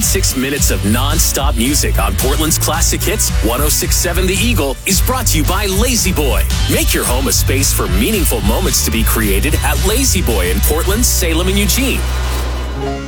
106 minutes of non-stop music on Portland's classic hits, 106.7 The Eagle, is brought to you by Lazy Boy. Make your home a space for meaningful moments to be created at Lazy Boy in Portland, Salem, and Eugene.